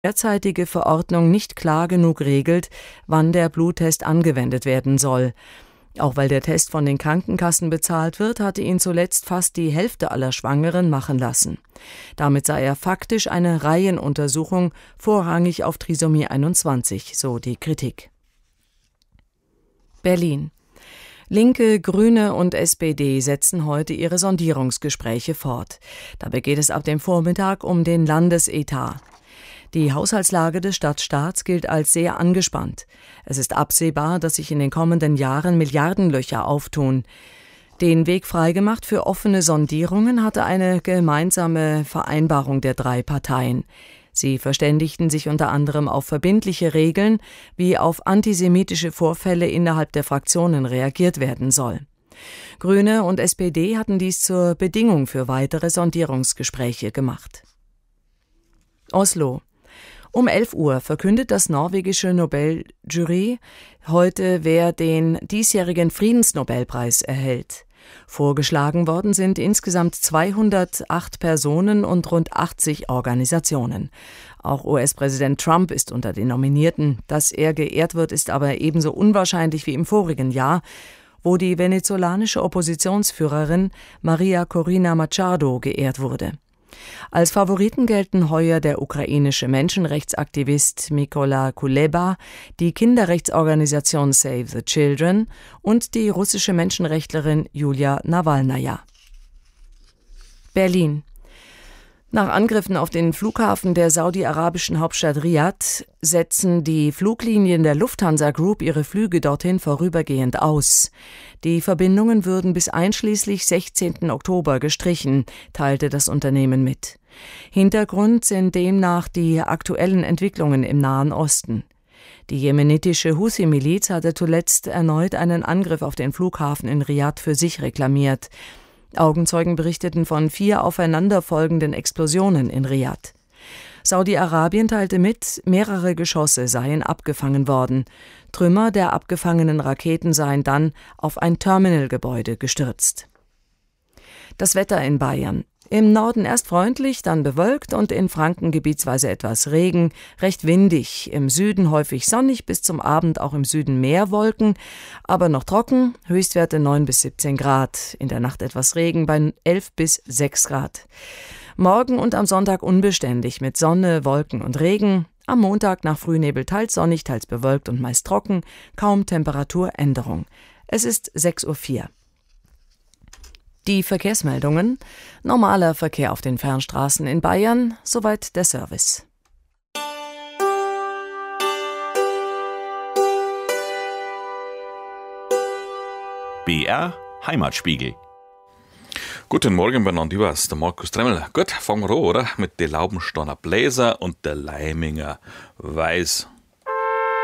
derzeitige Verordnung nicht klar genug regelt, wann der Bluttest angewendet werden soll. Auch weil der Test von den Krankenkassen bezahlt wird, hatte ihn zuletzt fast die Hälfte aller Schwangeren machen lassen. Damit sei er faktisch eine Reihenuntersuchung, vorrangig auf Trisomie 21, so die Kritik. Berlin. Linke, Grüne und SPD setzen heute ihre Sondierungsgespräche fort. Dabei geht es ab dem Vormittag um den Landesetat. Die Haushaltslage des Stadtstaats gilt als sehr angespannt. Es ist absehbar, dass sich in den kommenden Jahren Milliardenlöcher auftun. Den Weg freigemacht für offene Sondierungen hatte eine gemeinsame Vereinbarung der drei Parteien. Sie verständigten sich unter anderem auf verbindliche Regeln, wie auf antisemitische Vorfälle innerhalb der Fraktionen reagiert werden soll. Grüne und SPD hatten dies zur Bedingung für weitere Sondierungsgespräche gemacht. Oslo. Um 11 Uhr verkündet das norwegische Nobeljury heute, wer den diesjährigen Friedensnobelpreis erhält. Vorgeschlagen worden sind insgesamt 208 Personen und rund 80 Organisationen. Auch US-Präsident Trump ist unter den Nominierten. Dass er geehrt wird, ist aber ebenso unwahrscheinlich wie im vorigen Jahr, wo die venezolanische Oppositionsführerin Maria Corina Machado geehrt wurde. Als Favoriten gelten heuer der ukrainische Menschenrechtsaktivist Mykola Kuleba, die Kinderrechtsorganisation Save the Children und die russische Menschenrechtlerin Julia Nawalnaja. Berlin. Nach Angriffen auf den Flughafen der saudi-arabischen Hauptstadt Riad setzen die Fluglinien der Lufthansa Group ihre Flüge dorthin vorübergehend aus. Die Verbindungen würden bis einschließlich 16. Oktober gestrichen, teilte das Unternehmen mit. Hintergrund sind demnach die aktuellen Entwicklungen im Nahen Osten. Die jemenitische Huthi-Miliz hatte zuletzt erneut einen Angriff auf den Flughafen in Riad für sich reklamiert. Augenzeugen berichteten von 4 aufeinanderfolgenden Explosionen in Riad. Saudi-Arabien teilte mit, mehrere Geschosse seien abgefangen worden. Trümmer der abgefangenen Raketen seien dann auf ein Terminalgebäude gestürzt. Das Wetter in Bayern. Im Norden erst freundlich, dann bewölkt und in Franken gebietsweise etwas Regen, recht windig, im Süden häufig sonnig, bis zum Abend auch im Süden mehr Wolken, aber noch trocken, Höchstwerte 9 bis 17 Grad, in der Nacht etwas Regen bei 11 bis 6 Grad. Morgen und am Sonntag unbeständig mit Sonne, Wolken und Regen, am Montag nach Frühnebel teils sonnig, teils bewölkt und meist trocken, kaum Temperaturänderung. Es ist 6:04 Uhr. Die Verkehrsmeldungen. Normaler Verkehr auf den Fernstraßen in Bayern. Soweit der Service. BR Heimatspiegel. Guten Morgen, Bernhard Übers, der Markus Tremmel. Gut, fangen wir an, oder? Mit den Laubensteiner Bläser und der Leiminger Weiß.